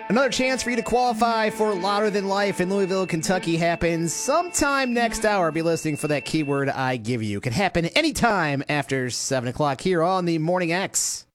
Another chance for you to qualify for Louder Than Life in Louisville, Kentucky happens sometime next hour. Be listening for that keyword I give you. It can happen anytime after 7 o'clock here on the Morning X.